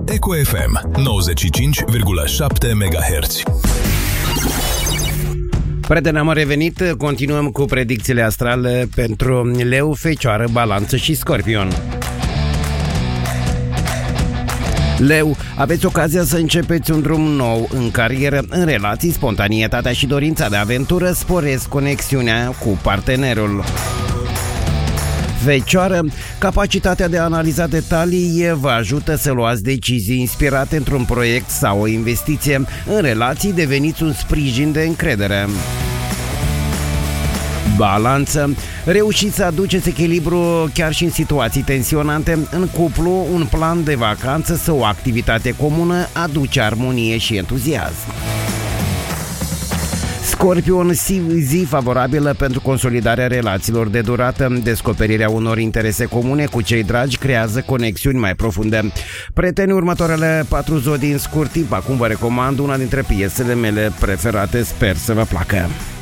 Eco FM 95,7 MHz. Prieteni, am revenit, continuăm cu predicțiile astrale pentru Leu, Fecioară, Balanță și Scorpion. Leu, aveți ocazia să începeți un drum nou în carieră, în relații, spontaneitatea și dorința de aventură sporesc conexiunea cu partenerul. Fecioară, capacitatea de a analiza detalii vă ajută să luați decizii inspirate într-un proiect sau o investiție. În relații deveniți un sprijin de încredere. Balanță, reușiți să aduceți echilibru chiar și în situații tensionante. În cuplu, un plan de vacanță sau o activitate comună aduce armonie și entuziasm. Scorpion, zi favorabilă pentru consolidarea relațiilor de durată. Descoperirea unor interese comune cu cei dragi creează conexiuni mai profunde. Prieteni, următoarele 4 zodii în scurt timp. Acum vă recomand una dintre piesele mele preferate, sper să vă placă.